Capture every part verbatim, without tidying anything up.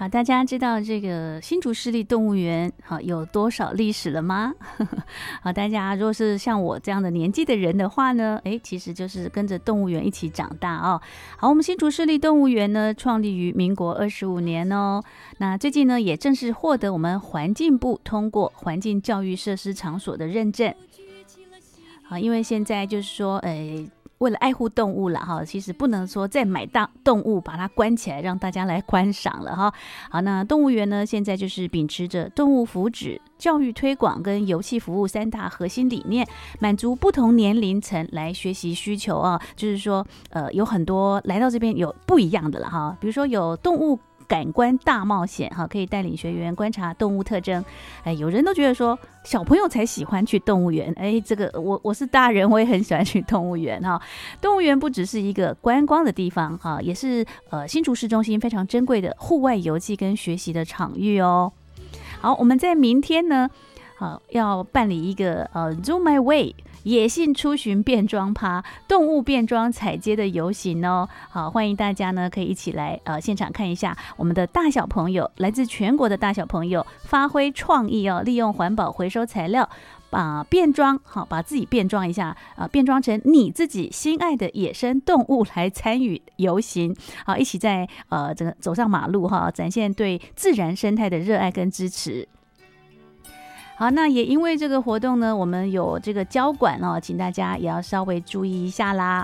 好，大家知道这个新竹市立动物园好有多少历史了吗？好，大家如果是像我这样的年纪的人的话呢，诶，其实就是跟着动物园一起长大哦。好，我们新竹市立动物园呢，创立于民国二十五年哦。那最近呢，也正式获得我们环境部通过环境教育设施场所的认证。好，因为现在就是说，诶。为了爱护动物了哈，其实不能说再买大动物把它关起来让大家来观赏了哈。好，那动物园呢现在就是秉持着动物福祉、教育推广跟游戏服务三大核心理念，满足不同年龄层来学习需求啊。就是说，呃，有很多来到这边有不一样的了哈，比如说有动物感官大冒险哈，可以带领学员观察动物特征。哎，有人都觉得说小朋友才喜欢去动物园，哎，这个我我是大人，我也很喜欢去动物园哈。动物园不只是一个观光的地方哈，也是呃新竹市中心非常珍贵的户外游记跟学习的场域哦。好，我们在明天呢，好要办理一个呃 Zoom My Way。野性出巡变装趴、动物变装踩街的游行哦，好，欢迎大家呢可以一起来呃现场看一下我们的大小朋友，来自全国的大小朋友发挥创意哦，利用环保回收材料把、呃、变装好，把自己变装一下啊、呃，变装成你自己心爱的野生动物来参与游行，好，一起在呃这个走上马路哈，展现对自然生态的热爱跟支持。好，那也因为这个活动呢，我们有这个交管哦，请大家也要稍微注意一下啦。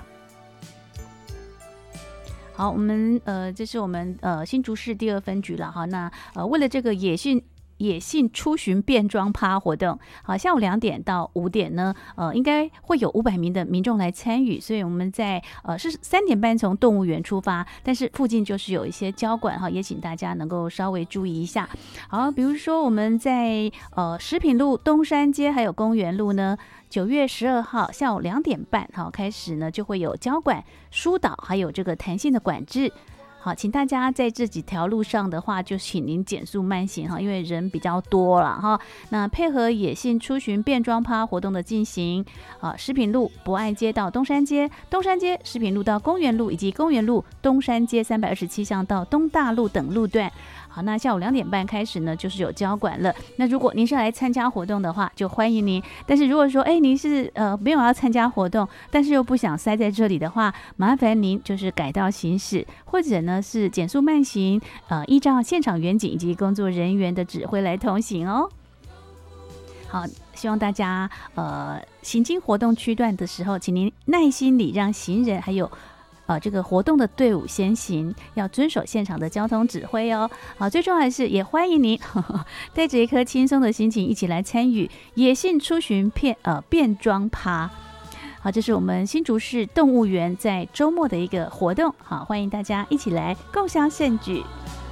好，我们呃，这是我们呃新竹市第二分局了哈。那呃，为了这个野性野性出巡变装趴活动，好，下午两点到五点呢，呃，应该会有五百名的民众来参与，所以我们在呃是三点半从动物园出发，但是附近就是有一些交管哈，也请大家能够稍微注意一下。好，比如说我们在呃食品路、东山街还有公园路呢，九月十二号下午两点半好开始呢，就会有交管疏导，还有这个弹性的管制。好，请大家在这几条路上的话，就请您减速慢行哈，因为人比较多了哈。那配合野性出巡变装趴活动的进行，啊，食品路博爱街到东山街，东山街食品路到公园路，以及公园路东山街三百二十七巷到东大路等路段。好，那下午两点半开始呢，就是有交管了。那如果您是来参加活动的话，就欢迎您。但是如果说，哎，您是呃没有要参加活动，但是又不想塞在这里的话，麻烦您就是改道行驶，或者呢是减速慢行，呃，依照现场远景以及工作人员的指挥来通行哦。好，希望大家呃行经活动区段的时候，请您耐心礼让行人，还有。呃，这个活动的队伍先行，要遵守现场的交通指挥哦。好，最重要的是，也欢迎您呵呵带着一颗轻松的心情，一起来参与野性出巡片呃变装趴。好，这是我们新竹市动物园在周末的一个活动，好，欢迎大家一起来共襄盛举。